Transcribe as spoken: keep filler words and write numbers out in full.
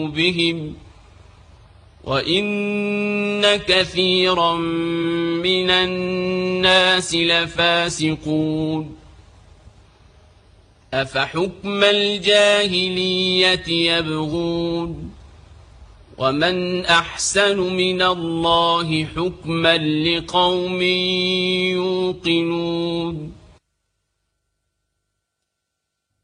قلوبهم وإن كثيرا من الناس لفاسقون أفحكم الجاهلية يبغون ومن أحسن من الله حكما لقوم يوقنون